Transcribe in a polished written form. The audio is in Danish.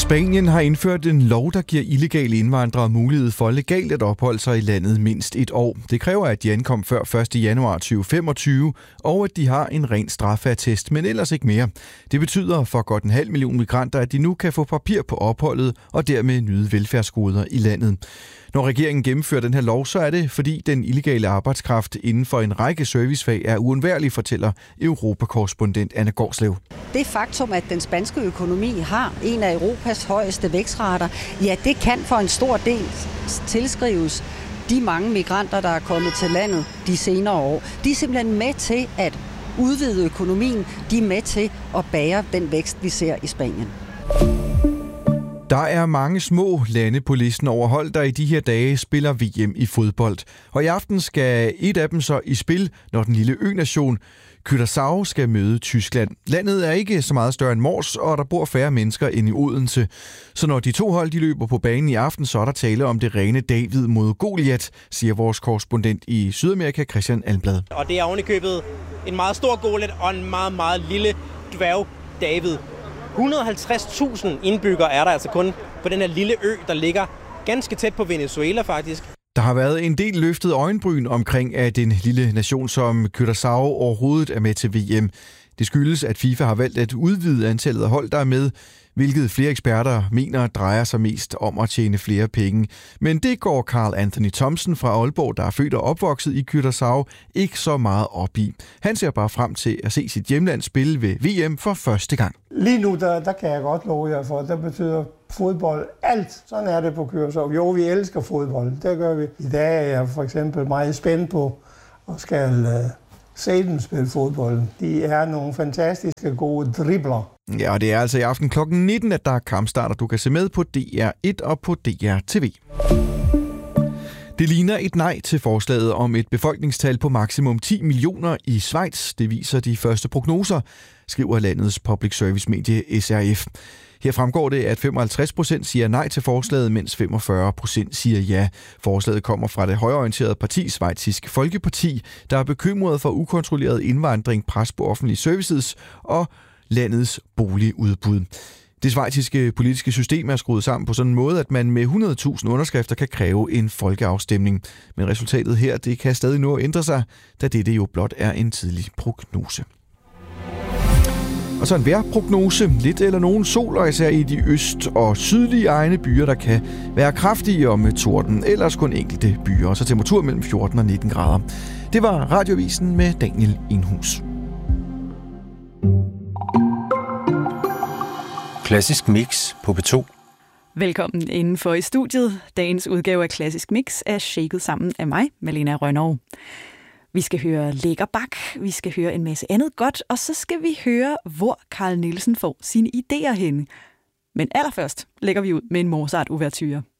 Spanien har indført en lov, der giver illegale indvandrere mulighed for legalt at opholde sig i landet mindst et år. Det kræver, at de ankom før 1. januar 2025, og at de har en ren straffeattest, men ellers ikke mere. Det betyder for godt 500.000 migranter, at de nu kan få papir på opholdet og dermed nyde velfærdsgoder i landet. Når regeringen gennemfører den her lov, så er det, fordi den illegale arbejdskraft inden for en række servicefag er uundværlig, fortæller Europakorrespondent Anna Gårdslev. Det faktum, at den spanske økonomi har en af Europas højeste vækstrater, ja, det kan for en stor del tilskrives de mange migranter, der er kommet til landet de senere år. De er simpelthen med til at udvide økonomien. De er med til at bære den vækst, vi ser i Spanien. Der er mange små lande på listen over hold, der i de her dage spiller VM i fodbold. Og i aften skal et af dem så i spil, når den lille ø-nation Curaçao skal møde Tyskland. Landet er ikke så meget større end Mors, og der bor færre mennesker end i Odense. Så når de to hold de løber på banen i aften, så er der tale om det rene David mod Goliat, siger vores korrespondent i Sydamerika, Christian Almblad. Og det er ovenikøbet en meget stor Goliat og en meget, meget lille dværg David. 150.000 indbyggere er der altså kun på den her lille ø, der ligger ganske tæt på Venezuela faktisk. Der har været en del løftet øjenbryn omkring, at en lille nation som Curaçao overhovedet er med til VM. Det skyldes, at FIFA har valgt at udvide antallet af hold, der er med, hvilket flere eksperter mener drejer sig mest om at tjene flere penge. Men det går Carl Anthony Thomsen fra Aalborg, der er født og opvokset i Curaçao, ikke så meget op i. Han ser bare frem til at se sit hjemland spille ved VM for første gang. Lige nu, der kan jeg godt love jer for, der betyder fodbold alt. Sådan er det på Curaçao. Jo, vi elsker fodbold. Det gør vi. I dag er jeg for eksempel meget spændt på og skal se dem spille fodbold. De er nogle fantastiske gode dribler. Ja, og det er altså i aften kl. 19, at der er kampstart, og du kan se med på DR1 og på DR TV. Det ligner et nej til forslaget om et befolkningstal på maksimum 10 millioner i Schweiz. Det viser de første prognoser, skriver landets public service medie SRF. Her fremgår det, at 55% siger nej til forslaget, mens 45% siger ja. Forslaget kommer fra det højreorienterede parti, Schweizisk Folkeparti, der er bekymret for ukontrolleret indvandring, pres på offentlige services og landets boligudbud. Det schweiziske politiske system er skruet sammen på sådan en måde, at man med 100.000 underskrifter kan kræve en folkeafstemning. Men resultatet her, det kan stadig nå at ændre sig, da dette jo blot er en tidlig prognose. Og så en vejrprognose. Lidt eller nogen sol, og især i de øst- og sydlige egne byer, der kan være kraftigere med torden, ellers kun enkelte byer, og så temperatur mellem 14 og 19 grader. Det var Radioavisen med Daniel Inhus. Klassisk Mix på P2. Velkommen indenfor i studiet. Dagens udgave af Klassisk Mix er shaket sammen af mig, Malena Rønnow. Vi skal høre lækker bak, vi skal høre en masse andet godt, og så skal vi høre, hvor Carl Nielsen får sine idéer henne. Men allerførst lægger vi ud med en Mozart-ouverture.